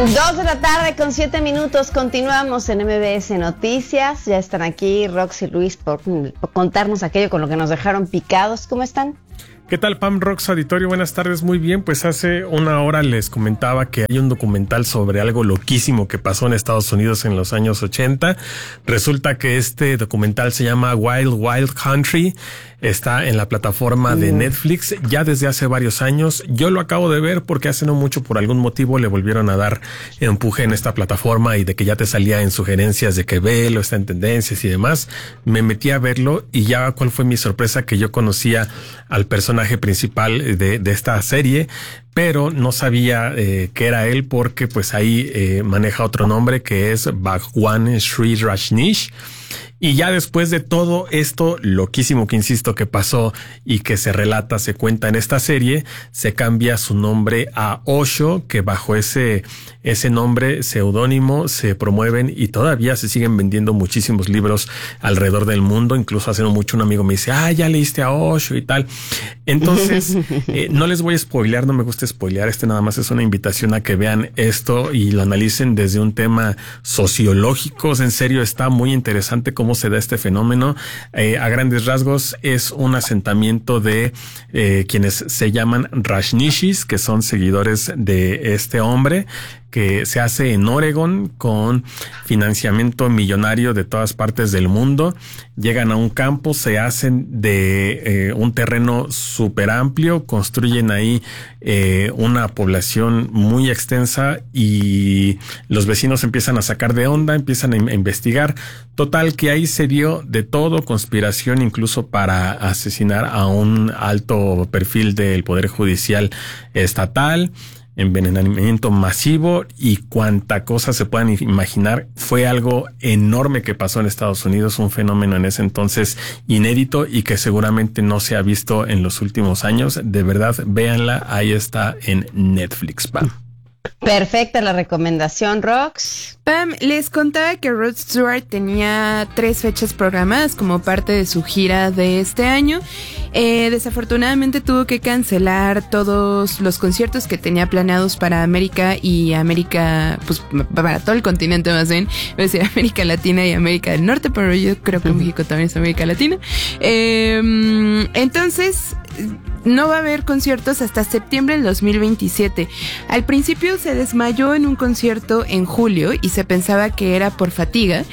2:07 p.m. Continuamos en MBS Noticias. Ya están aquí Rox y Luis por contarnos aquello con lo que nos dejaron picados. ¿Cómo están? ¿Qué tal, Pam, Rox, auditorio? Buenas tardes, muy bien. Pues hace una hora les comentaba que hay un documental sobre algo loquísimo que pasó en Estados Unidos en los años 80. Resulta que este documental se llama Wild Wild Country. Está en la plataforma de Netflix ya desde hace varios años. Yo lo acabo de ver porque hace no mucho, por algún motivo, le volvieron a dar empuje en esta plataforma y de que ya te salía en sugerencias de que velo, está en tendencias y demás. Me metí a verlo y ya cuál fue mi sorpresa, que yo conocía al personaje principal de esta serie, pero no sabía que era él porque pues ahí maneja otro nombre que es Bhagwan Shree Rajneesh. Y ya después de todo esto loquísimo que insisto que pasó y que se relata, se cuenta en esta serie, se cambia su nombre a Osho, que bajo ese nombre seudónimo se promueven y todavía se siguen vendiendo muchísimos libros alrededor del mundo. Incluso hace no mucho un amigo me dice, ya leíste a Osho y tal. Entonces, no les voy a spoilear, no me gusta spoilear, nada más es una invitación a que vean esto y lo analicen desde un tema sociológico. En serio, está muy interesante cómo se da este fenómeno. A grandes rasgos es un asentamiento de quienes se llaman Rajneeshis, que son seguidores de este hombre, que se hace en Oregon con financiamiento millonario de todas partes del mundo. Llegan a un campo, se hacen de un terreno súper amplio, construyen ahí una población muy extensa y los vecinos empiezan a sacar de onda, empiezan a investigar. Total que ahí se dio de todo, conspiración incluso para asesinar a un alto perfil del Poder Judicial estatal, envenenamiento masivo y cuanta cosa se puedan imaginar. Fue algo enorme que pasó en Estados Unidos, un fenómeno en ese entonces inédito y que seguramente no se ha visto en los últimos años. De verdad, véanla, ahí está en Netflix, Pam. Perfecta la recomendación, Rox. Pam, les contaba que Rod Stewart tenía 3 fechas programadas como parte de su gira de este año. Desafortunadamente tuvo que cancelar todos los conciertos que tenía planeados para América y América, pues para todo el continente más bien. Es decir, América Latina y América del Norte, pero yo creo que México también es América Latina. Entonces, no va a haber conciertos hasta septiembre del 2027. Al principio se desmayó en un concierto en julio y se pensaba que era por fatiga,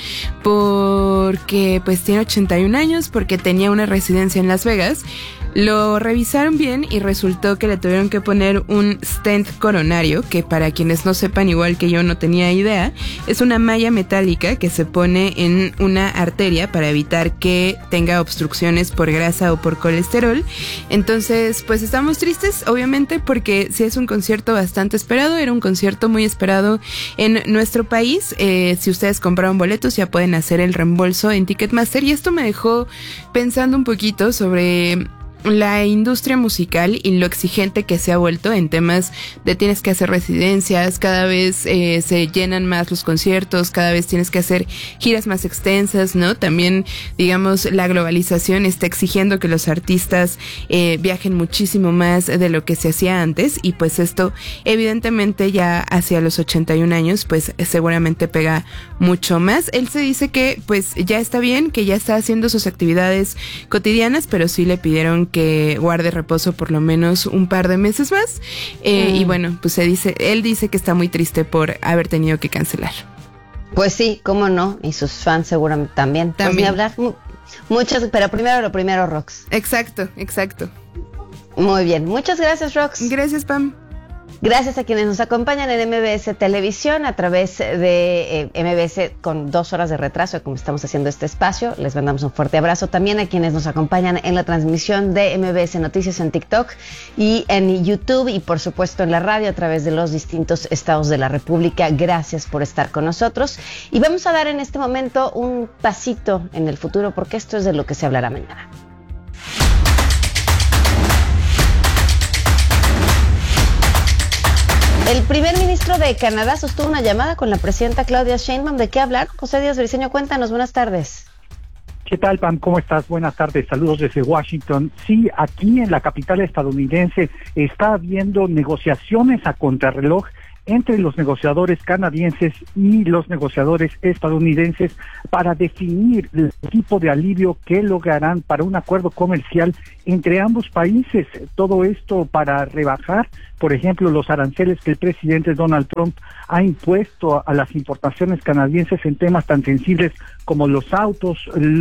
porque pues tiene 81 años, porque tenía una residencia en Las Vegas. Lo revisaron bien y resultó que le tuvieron que poner un stent coronario, que para quienes no sepan, igual que yo no tenía idea, es una malla metálica que se pone en una arteria para evitar que tenga obstrucciones por grasa o por colesterol. Entonces, pues estamos tristes, obviamente, porque sí es un concierto bastante esperado, era un concierto muy esperado en nuestro país. Si ustedes compraron boletos ya pueden hacer el reembolso en Ticketmaster, y esto me dejó pensando un poquito sobre la industria musical y lo exigente que se ha vuelto en temas de tienes que hacer residencias, cada vez se llenan más los conciertos, cada vez tienes que hacer giras más extensas, ¿no? También, digamos, la globalización está exigiendo que los artistas viajen muchísimo más de lo que se hacía antes, y pues esto evidentemente ya hacia los 81 años pues seguramente pega mucho más. Él se dice que pues ya está bien, que ya está haciendo sus actividades cotidianas, pero sí le pidieron que guarde reposo por lo menos un par de meses más. Y bueno, pues él dice que está muy triste por haber tenido que cancelar. Pues sí, cómo no, y sus fans seguramente también. Pues ni hablar, muchas, pero primero lo primero, Rox. Exacto. Muy bien, muchas gracias, Rox. Gracias, Pam. Gracias a quienes nos acompañan en MBS Televisión a través de MBS con 2 horas de retraso, como estamos haciendo este espacio. Les mandamos un fuerte abrazo. También a quienes nos acompañan en la transmisión de MBS Noticias en TikTok y en YouTube, y por supuesto en la radio a través de los distintos estados de la República. Gracias por estar con nosotros. Y vamos a dar en este momento un pasito en el futuro, porque esto es de lo que se hablará mañana. El primer ministro de Canadá sostuvo una llamada con la presidenta Claudia Sheinbaum. ¿De qué hablar? José Díaz Briceño, cuéntanos. Buenas tardes. ¿Qué tal, Pam? ¿Cómo estás? Buenas tardes. Saludos desde Washington. Sí, aquí en la capital estadounidense está habiendo negociaciones a contrarreloj entre los negociadores canadienses y los negociadores estadounidenses para definir el tipo de alivio que lograrán para un acuerdo comercial entre ambos países. Todo esto para rebajar, por ejemplo, los aranceles que el presidente Donald Trump ha impuesto a las importaciones canadienses en temas tan sensibles como los autos,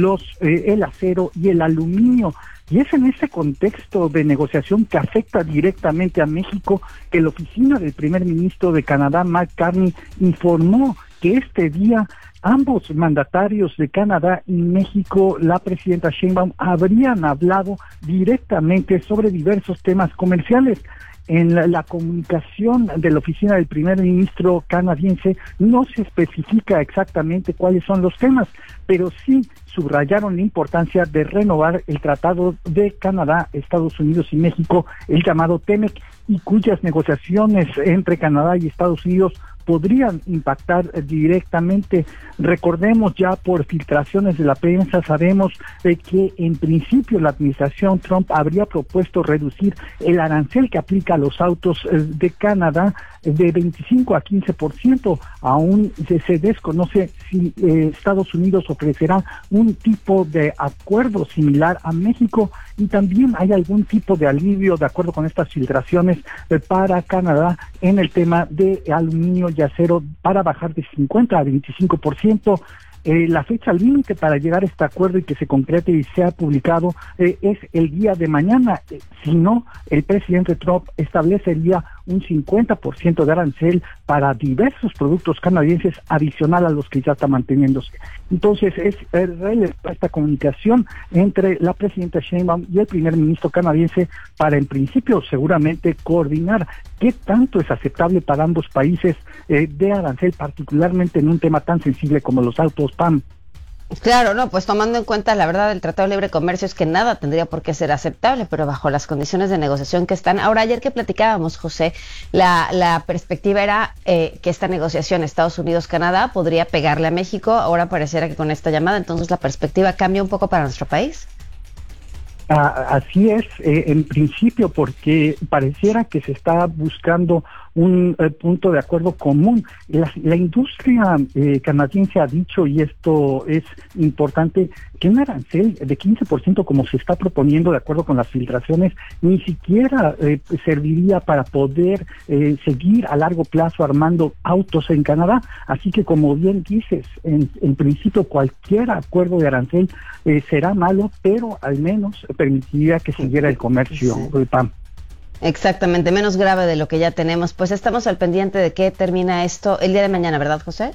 el acero y el aluminio. Y es en este contexto de negociación que afecta directamente a México que la oficina del primer ministro de Canadá, Mark Carney, informó que este día ambos mandatarios de Canadá y México, la presidenta Sheinbaum, habrían hablado directamente sobre diversos temas comerciales. En la comunicación de la oficina del primer ministro canadiense no se especifica exactamente cuáles son los temas, pero sí subrayaron la importancia de renovar el tratado de Canadá, Estados Unidos y México, el llamado TEMEC, y cuyas negociaciones entre Canadá y Estados Unidos podrían impactar directamente. Recordemos, ya por filtraciones de la prensa, sabemos que en principio la administración Trump habría propuesto reducir el arancel que aplica a los autos de Canadá de 25 a 15%. Aún se desconoce si Estados Unidos ofrecerá un tipo de acuerdo similar a México, y también hay algún tipo de alivio, de acuerdo con estas filtraciones, para Canadá en el tema de aluminio y acero, para bajar de 50 a 25%. La fecha límite para llegar a este acuerdo y que se concrete y sea publicado es el día de mañana. Si no, el presidente Trump establecería un 50% de arancel para diversos productos canadienses adicional a los que ya está manteniéndose. Entonces es relevante esta comunicación entre la presidenta Sheinbaum y el primer ministro canadiense para, en principio, seguramente coordinar qué tanto es aceptable para ambos países de arancel, particularmente en un tema tan sensible como los autos, Pam. Claro, no, pues tomando en cuenta la verdad del Tratado de Libre Comercio es que nada tendría por qué ser aceptable, pero bajo las condiciones de negociación que están. Ahora, ayer que platicábamos, José, la perspectiva era que esta negociación Estados Unidos-Canadá podría pegarle a México. Ahora pareciera que con esta llamada, entonces la perspectiva cambia un poco para nuestro país. Así es, en principio, porque pareciera que se está buscando un punto de acuerdo común. La industria canadiense ha dicho, y esto es importante, que un arancel de 15%, como se está proponiendo de acuerdo con las filtraciones, ni siquiera serviría para poder seguir a largo plazo armando autos en Canadá. Así que, como bien dices, en principio cualquier acuerdo de arancel será malo, pero al menos permitiría que siguiera el comercio, Pam. Exactamente, menos grave de lo que ya tenemos. Pues estamos al pendiente de qué termina esto el día de mañana, ¿verdad, José?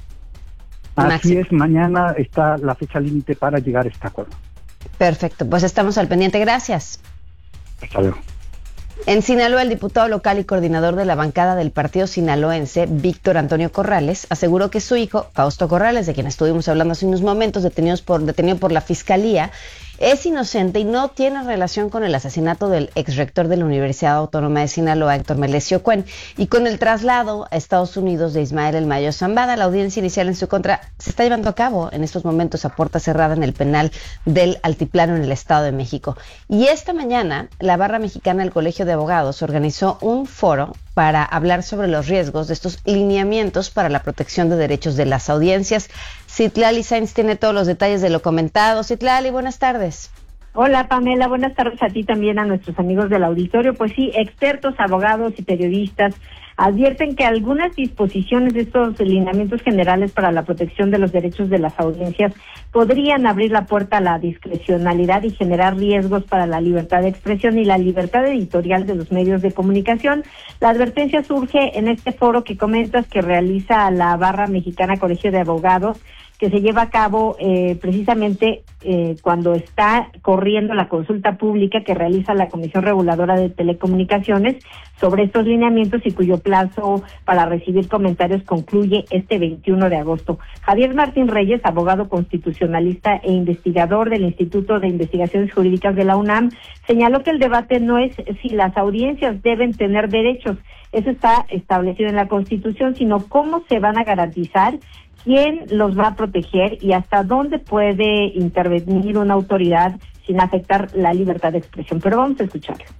Así es, mañana está la fecha límite para llegar a este acuerdo. Perfecto, pues estamos al pendiente. Gracias. Hasta luego. En Sinaloa, el diputado local y coordinador de la bancada del partido sinaloense, Víctor Antonio Corrales, aseguró que su hijo, Fausto Corrales, de quien estuvimos hablando hace unos momentos, detenido por la Fiscalía, es inocente y no tiene relación con el asesinato del exrector de la Universidad Autónoma de Sinaloa, Héctor Melesio Cuen, y con el traslado a Estados Unidos de Ismael El Mayo Zambada. La audiencia inicial en su contra se está llevando a cabo en estos momentos a puerta cerrada en el penal del Altiplano en el Estado de México. Y esta mañana, la Barra Mexicana del Colegio de Abogados organizó un foro para hablar sobre los riesgos de estos lineamientos para la protección de derechos de las audiencias. Citlali Sainz tiene todos los detalles de lo comentado. Citlali, buenas tardes. Hola, Pamela, buenas tardes a ti, también a nuestros amigos del auditorio. Pues sí, expertos, abogados y periodistas advierten que algunas disposiciones de estos lineamientos generales para la protección de los derechos de las audiencias podrían abrir la puerta a la discrecionalidad y generar riesgos para la libertad de expresión y la libertad editorial de los medios de comunicación. La advertencia surge en este foro que comentas que realiza la Barra Mexicana Colegio de Abogados, que se lleva a cabo precisamente cuando está corriendo la consulta pública que realiza la Comisión Reguladora de Telecomunicaciones sobre estos lineamientos y cuyo plazo para recibir comentarios concluye este 21 de agosto. Javier Martín Reyes, abogado constitucionalista e investigador del Instituto de Investigaciones Jurídicas de la UNAM, señaló que el debate no es si las audiencias deben tener derechos, eso está establecido en la Constitución, sino cómo se van a garantizar, quién los va a proteger y hasta dónde puede intervenir una autoridad sin afectar la libertad de expresión. Pero vamos a escucharlo.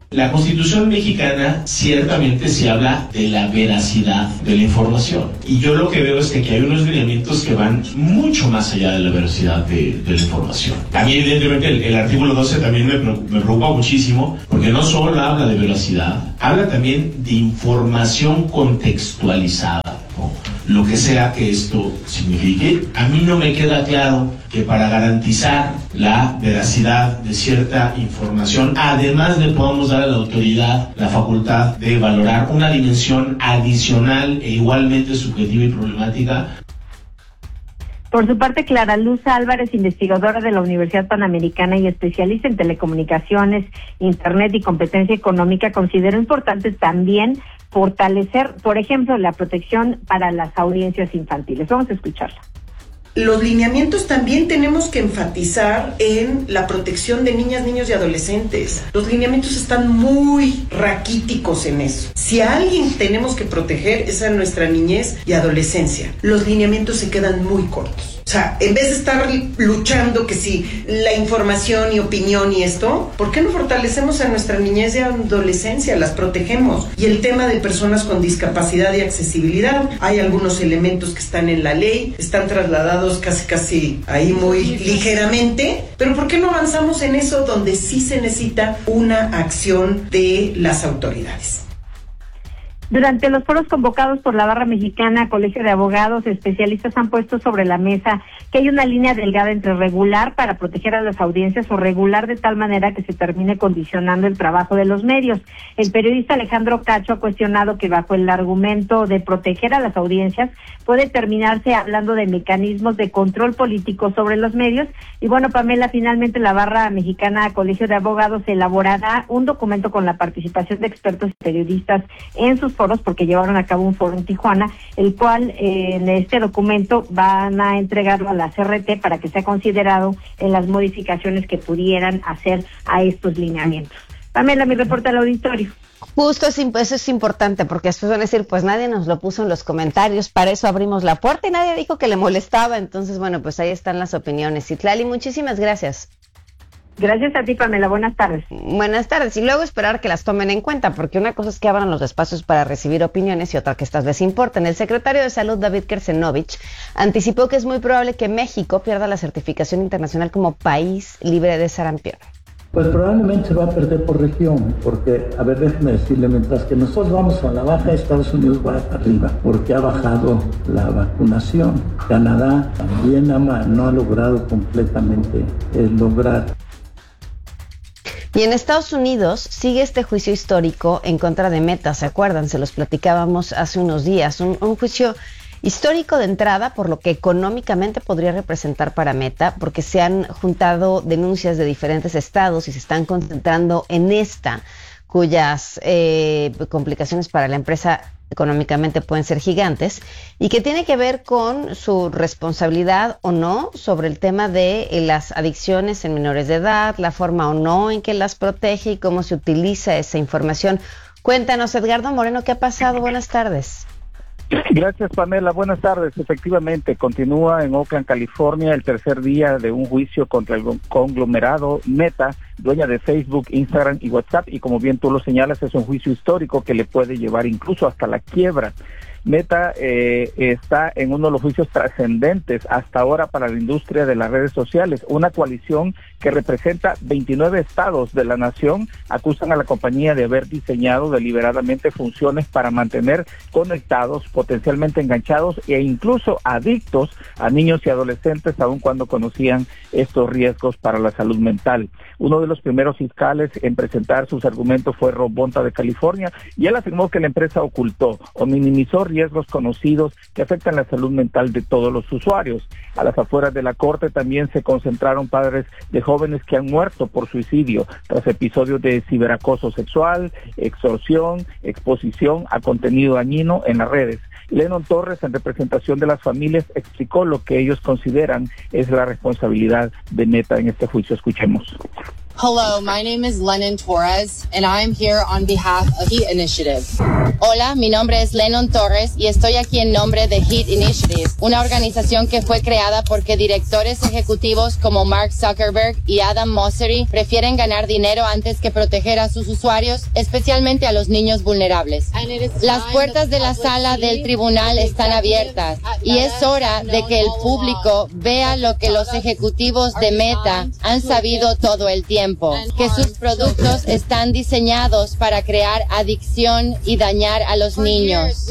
La Constitución mexicana ciertamente se habla de la veracidad de la información. Y yo lo que veo es que aquí hay unos lineamientos que van mucho más allá de la veracidad de la información. A mí, evidentemente, el artículo 12 también me preocupa muchísimo, porque no solo habla de veracidad, habla también de información contextualizada, ¿no? Lo que sea que esto signifique. A mí no me queda claro que para garantizar la veracidad de cierta información, además le podamos dar a la autoridad la facultad de valorar una dimensión adicional e igualmente subjetiva y problemática. Por su parte, Clara Luz Álvarez, investigadora de la Universidad Panamericana y especialista en telecomunicaciones, Internet y competencia económica, consideró importante también fortalecer, por ejemplo, la protección para las audiencias infantiles. Vamos a escucharla. Los lineamientos también tenemos que enfatizar en la protección de niñas, niños y adolescentes. Los lineamientos están muy raquíticos en eso. Si a alguien tenemos que proteger es a nuestra niñez y adolescencia. Los lineamientos se quedan muy cortos. O sea, en vez de estar luchando que si la información y opinión y esto, ¿por qué no fortalecemos a nuestra niñez y adolescencia? Las protegemos. Y el tema de personas con discapacidad y accesibilidad, hay algunos elementos que están en la ley, están trasladados casi ahí muy ligeramente, pero ¿por qué no avanzamos en eso donde sí se necesita una acción de las autoridades? Durante los foros convocados por la Barra Mexicana, Colegio de Abogados, especialistas han puesto sobre la mesa que hay una línea delgada entre regular para proteger a las audiencias o regular de tal manera que se termine condicionando el trabajo de los medios. El periodista Alejandro Cacho ha cuestionado que bajo el argumento de proteger a las audiencias puede terminarse hablando de mecanismos de control político sobre los medios. Y bueno, Pamela, finalmente la Barra Mexicana, Colegio de Abogados elaborará un documento con la participación de expertos y periodistas en sus foros, porque llevaron a cabo un foro en Tijuana, el cual en este documento van a entregarlo a la CRT para que sea considerado en las modificaciones que pudieran hacer a estos lineamientos. Pamela, mi reporte al auditorio. Justo eso es importante, porque después van a decir, pues nadie nos lo puso en los comentarios, para eso abrimos la puerta y nadie dijo que le molestaba. Entonces, bueno, pues ahí están las opiniones. Citlali, muchísimas gracias. Gracias a ti, Pamela. Buenas tardes. Buenas tardes. Y luego esperar que las tomen en cuenta, porque una cosa es que abran los espacios para recibir opiniones y otra que estas veces importan. El secretario de Salud, David Kersenovich, anticipó que es muy probable que México pierda la certificación internacional como país libre de sarampión. Pues probablemente se va a perder por región, porque, a ver, déjeme decirle, mientras que nosotros vamos a la baja, Estados Unidos va arriba, porque ha bajado la vacunación. Canadá también no ha logrado completamente lograr. Y en Estados Unidos sigue este juicio histórico en contra de Meta, ¿se acuerdan? Se los platicábamos hace unos días. Un juicio histórico de entrada por lo que económicamente podría representar para Meta, porque se han juntado denuncias de diferentes estados y se están concentrando en esta, cuyas complicaciones para la empresa económicamente pueden ser gigantes, y que tiene que ver con su responsabilidad o no sobre el tema de las adicciones en menores de edad, la forma o no en que las protege y cómo se utiliza esa información. Cuéntanos, Edgardo Moreno, ¿qué ha pasado? Buenas tardes. Gracias, Pamela. Buenas tardes. Efectivamente, continúa en Oakland, California, el tercer día de un juicio contra el conglomerado Meta, dueña de Facebook, Instagram y WhatsApp, y como bien tú lo señalas, es un juicio histórico que le puede llevar incluso hasta la quiebra. Meta está en uno de los juicios trascendentes hasta ahora para la industria de las redes sociales. Una coalición que representa 29 estados de la nación acusan a la compañía de haber diseñado deliberadamente funciones para mantener conectados, potencialmente enganchados e incluso adictos a niños y adolescentes, aun cuando conocían estos riesgos para la salud mental. Uno de los primeros fiscales en presentar sus argumentos fue Rob Bonta de California, y él afirmó que la empresa ocultó o minimizó riesgos conocidos que afectan la salud mental de todos los usuarios. A las afueras de la corte también se concentraron padres de jóvenes que han muerto por suicidio tras episodios de ciberacoso sexual, extorsión, exposición a contenido dañino en las redes. Lennon Torres, en representación de las familias, explicó lo que ellos consideran es la responsabilidad de Meta en este juicio. Escuchemos. Hello, my name is Lennon Torres, and I am here on behalf of Heat Initiative. Hola, mi nombre es Lennon Torres y estoy aquí en nombre de Heat Initiative, una organización que fue creada porque directores ejecutivos como Mark Zuckerberg y Adam Mosseri prefieren ganar dinero antes que proteger a sus usuarios, especialmente a los niños vulnerables. Las puertas de la sala del tribunal están abiertas y es hora de que el público vea lo que los ejecutivos de Meta han sabido todo el tiempo. Que sus productos están diseñados para crear adicción y dañar a los niños.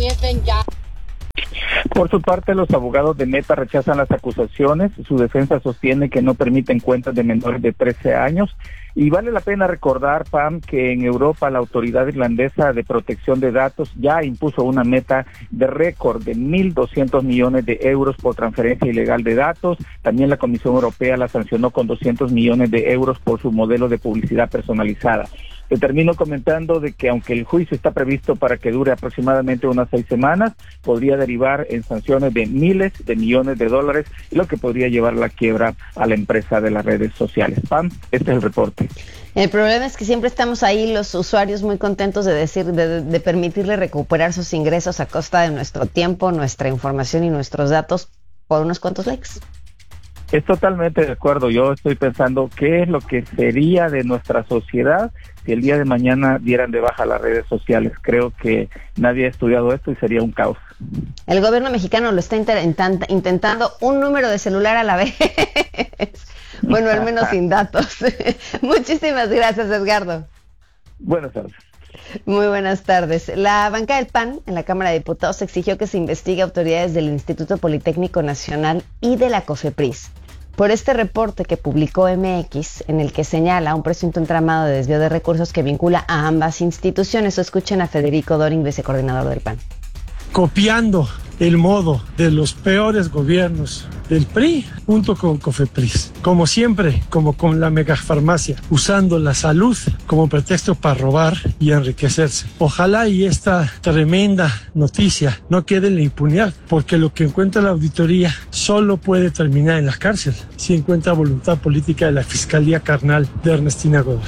Por su parte, los abogados de Meta rechazan las acusaciones. Su defensa sostiene que no permiten cuentas de menores de 13 años. Y vale la pena recordar, Pam, que en Europa la Autoridad Irlandesa de Protección de Datos ya impuso una meta de récord de 1.200 millones de euros por transferencia ilegal de datos. También la Comisión Europea la sancionó con 200 millones de euros por su modelo de publicidad personalizada. Te termino comentando de que aunque el juicio está previsto para que dure aproximadamente unas 6 semanas, podría derivar en sanciones de miles de millones de dólares, lo que podría llevar a la quiebra a la empresa de las redes sociales. Pam, este es el reporte. El problema es que siempre estamos ahí los usuarios muy contentos de permitirle recuperar sus ingresos a costa de nuestro tiempo, nuestra información y nuestros datos por unos cuantos likes. Es totalmente de acuerdo. Yo estoy pensando qué es lo que sería de nuestra sociedad si el día de mañana dieran de baja las redes sociales. Creo que nadie ha estudiado esto y sería un caos. El gobierno mexicano lo está intentando un número de celular a la vez. Bueno, al menos sin datos. Muchísimas gracias, Edgardo. Buenas tardes. Muy buenas tardes. La banca del PAN en la Cámara de Diputados exigió que se investigue a autoridades del Instituto Politécnico Nacional y de la COFEPRIS por este reporte que publicó MX, en el que señala un presunto entramado de desvío de recursos que vincula a ambas instituciones. Escuchen a Federico Doring, vicecoordinador del PAN. Copiando el modo de los peores gobiernos del PRI junto con COFEPRIS. Como siempre, como con la megafarmacia, usando la salud como pretexto para robar y enriquecerse. Ojalá y esta tremenda noticia no quede en la impunidad, porque lo que encuentra la auditoría solo puede terminar en la cárcel si encuentra voluntad política de la Fiscalía Carnal de Ernestina Godoy.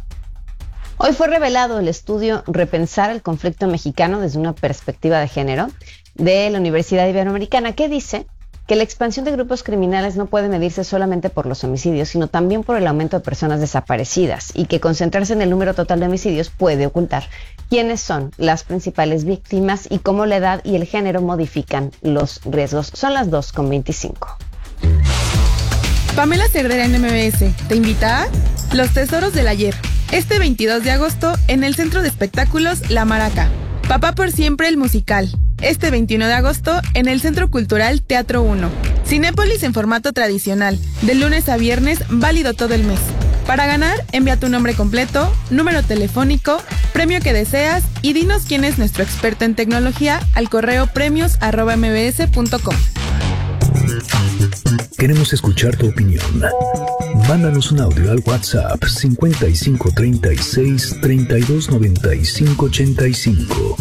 Hoy fue revelado el estudio Repensar el conflicto mexicano desde una perspectiva de género de la Universidad Iberoamericana, que dice que la expansión de grupos criminales no puede medirse solamente por los homicidios, sino también por el aumento de personas desaparecidas, y que concentrarse en el número total de homicidios puede ocultar quiénes son las principales víctimas y cómo la edad y el género modifican los riesgos. Son las 2:25. Pamela Cerdeira en MBS te invita a Los Tesoros del Ayer, este 22 de agosto en el Centro de Espectáculos La Maraca. Papá por Siempre el musical, este 21 de agosto en el Centro Cultural Teatro 1. Cinépolis en formato tradicional, de lunes a viernes, válido todo el mes. Para ganar, envía tu nombre completo, número telefónico, premio que deseas y dinos quién es nuestro experto en tecnología al correo premios@mbs.com. Queremos escuchar tu opinión. Mándanos un audio al WhatsApp 55 36 32 95 85.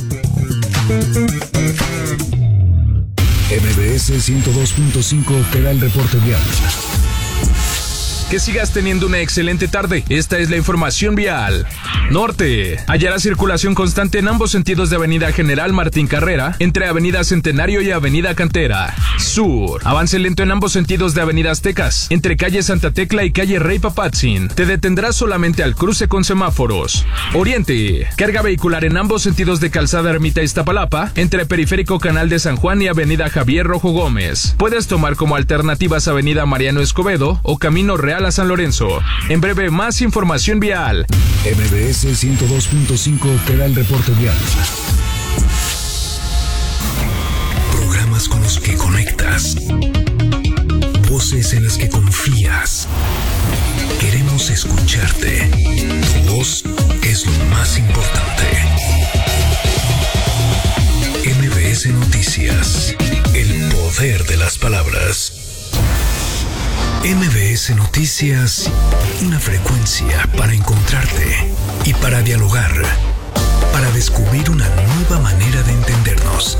MBS 102.5 te da el reporte vial. Que sigas teniendo una excelente tarde. Esta es la información vial. Norte. Hallará circulación constante en ambos sentidos de Avenida General Martín Carrera, entre Avenida Centenario y Avenida Cantera. Sur. Avance lento en ambos sentidos de Avenida Aztecas, entre calle Santa Tecla y calle Rey Papatzin. Te detendrás solamente al cruce con semáforos. Oriente. Carga vehicular en ambos sentidos de Calzada Ermita Iztapalapa, entre Periférico Canal de San Juan y Avenida Javier Rojo Gómez. Puedes tomar como alternativas Avenida Mariano Escobedo o Camino Real a San Lorenzo. En breve, más información vial. MBS 102.5 te da el reporte vial. Programas con los que conectas. Voces en las que confías. Queremos escucharte. Tu voz es lo más importante. MBS Noticias. El poder de las palabras. MBS Noticias, una frecuencia para encontrarte y para dialogar, para descubrir una nueva manera de entendernos.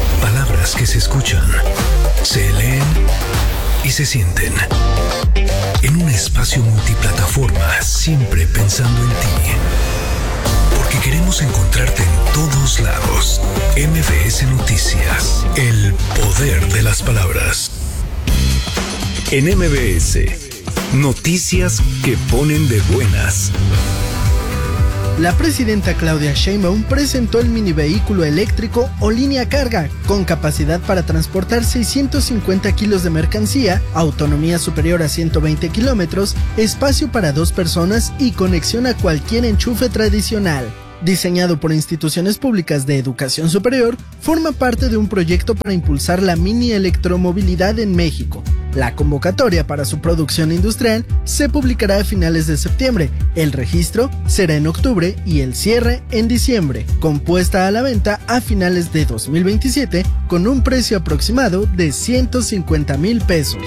Palabras que se escuchan, se leen y se sienten. en un espacio multiplataforma, siempre pensando en ti. Porque queremos encontrarte en todos lados. MBS Noticias, el poder de las palabras. En MBS, noticias que ponen de buenas. La presidenta Claudia Sheinbaum presentó el mini vehículo eléctrico o línea carga, con capacidad para transportar 650 kilos de mercancía, autonomía superior a 120 kilómetros, espacio para 2 personas y conexión a cualquier enchufe tradicional. Diseñado por instituciones públicas de educación superior, forma parte de un proyecto para impulsar la mini electromovilidad en México. La convocatoria para su producción industrial se publicará a finales de septiembre, el registro será en octubre y el cierre en diciembre, con puesta a la venta a finales de 2027 con un precio aproximado de 150,000 pesos.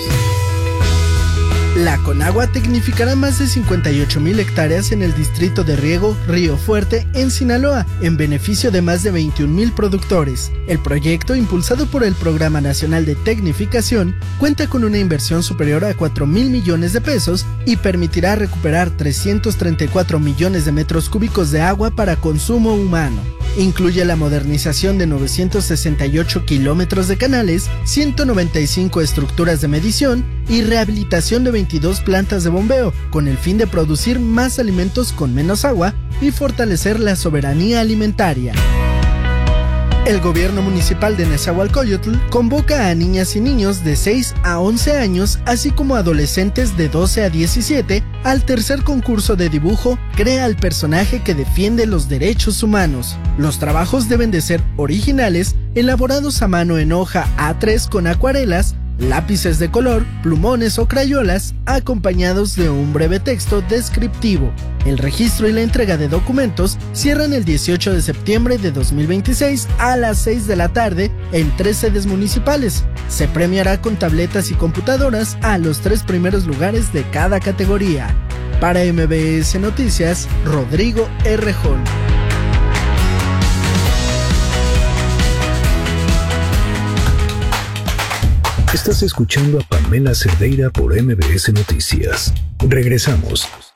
La Conagua tecnificará más de 58,000 hectáreas en el distrito de riego Río Fuerte, en Sinaloa, en beneficio de más de 21,000 productores. El proyecto, impulsado por el Programa Nacional de Tecnificación, cuenta con una inversión superior a 4,000 millones de pesos y permitirá recuperar 334 millones de metros cúbicos de agua para consumo humano. Incluye la modernización de 968 kilómetros de canales, 195 estructuras de medición y rehabilitación de 22 plantas de bombeo, con el fin de producir más alimentos con menos agua y fortalecer la soberanía alimentaria. El gobierno municipal de Nezahualcóyotl convoca a niñas y niños de 6 a 11 años, así como adolescentes de 12 a 17, al tercer concurso de dibujo Crea el personaje que defiende los derechos humanos. Los trabajos deben de ser originales, elaborados a mano en hoja A3 con acuarelas, lápices de color, plumones o crayolas, acompañados de un breve texto descriptivo. El registro y la entrega de documentos cierran el 18 de septiembre de 2026 a las 6 de la tarde en 3 sedes municipales. Se premiará con tabletas y computadoras a los 3 primeros lugares de cada categoría. Para MBS Noticias, Rodrigo Errejón. Estás escuchando a Pamela Cerdeira por MBS Noticias. Regresamos.